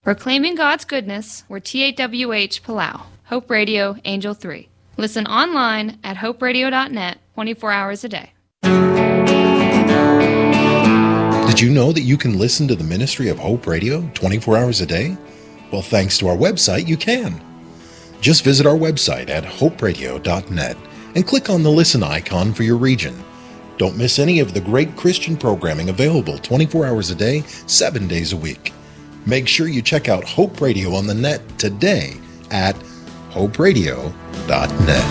Proclaiming God's goodness, we're TAWH Palau, Hope Radio, Angel 3. Listen online at hoperadio.net 24 hours a day. Did you know that you can listen to the ministry of Hope Radio 24 hours a day? Well, thanks to our website, you can. Just visit our website at hoperadio.net and click on the listen icon for your region. Don't miss any of the great Christian programming available 24 hours a day, 7 days a week. Make sure you check out Hope Radio on the net today at hoperadio.net.